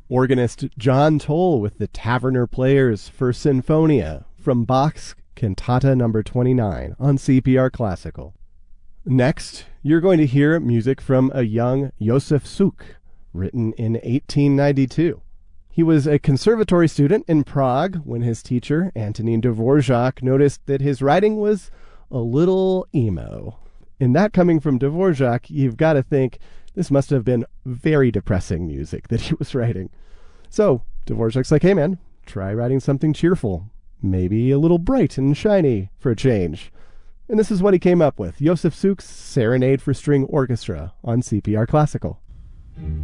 Organist John Toll with the Taverner Players for Sinfonia from Bach's Cantata No. 29 on CPR Classical. Next, you're going to hear music from a young Josef Suk, written in 1892. He was a conservatory student in Prague when his teacher, Antonin Dvorak, noticed that his writing was a little emo. And that coming from Dvorak, you've got to think this must have been very depressing music that he was writing. So Dvorak's like, hey man, try writing something cheerful. Maybe a little bright and shiny for a change. And this is what he came up with, Josef Suk's Serenade for String Orchestra on CPR Classical.